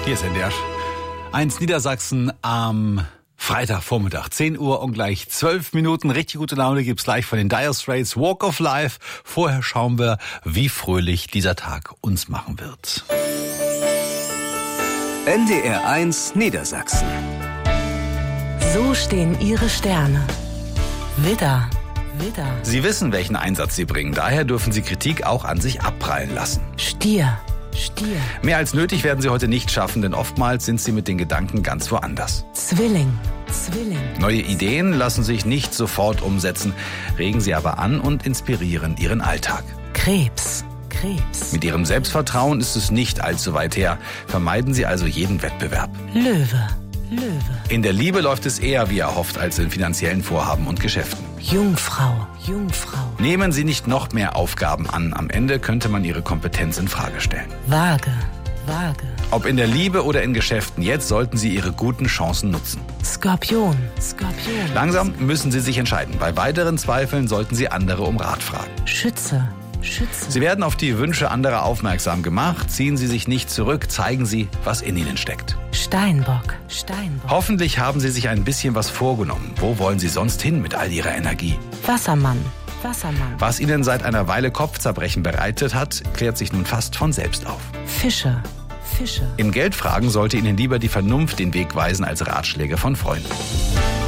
Hier ist NDR 1 Niedersachsen am Freitagvormittag, 10 Uhr und gleich 12 Minuten. Richtig gute Laune gibt's gleich von den Dire Straits, Walk of Life. Vorher schauen wir, wie fröhlich dieser Tag uns machen wird. NDR 1 Niedersachsen. So stehen ihre Sterne. Widder, Widder. Sie wissen, welchen Einsatz Sie bringen. Daher dürfen Sie Kritik auch an sich abprallen lassen. Stier, Stier. Mehr als nötig werden Sie heute nicht schaffen, denn oftmals sind Sie mit den Gedanken ganz woanders. Zwilling, Zwilling. Neue Ideen lassen sich nicht sofort umsetzen, regen Sie aber an und inspirieren Ihren Alltag. Krebs, Krebs. Mit Ihrem Selbstvertrauen ist es nicht allzu weit her. Vermeiden Sie also jeden Wettbewerb. Löwe, Löwe. In der Liebe läuft es eher wie erhofft als in finanziellen Vorhaben und Geschäften. Jungfrau, Jungfrau. Nehmen Sie nicht noch mehr Aufgaben an. Am Ende könnte man Ihre Kompetenz in Frage stellen. Waage, Waage. Ob in der Liebe oder in Geschäften, jetzt sollten Sie Ihre guten Chancen nutzen. Skorpion, Skorpion. Langsam müssen Sie sich entscheiden. Bei weiteren Zweifeln sollten Sie andere um Rat fragen. Schütze, Schütze. Sie werden auf die Wünsche anderer aufmerksam gemacht. Ziehen Sie sich nicht zurück, zeigen Sie, was in Ihnen steckt. Steinbock, Steinbock. Hoffentlich haben Sie sich ein bisschen was vorgenommen. Wo wollen Sie sonst hin mit all Ihrer Energie? Wassermann, Wassermann. Was Ihnen seit einer Weile Kopfzerbrechen bereitet hat, klärt sich nun fast von selbst auf. Fische, Fische. In Geldfragen sollte Ihnen lieber die Vernunft den Weg weisen als Ratschläge von Freunden.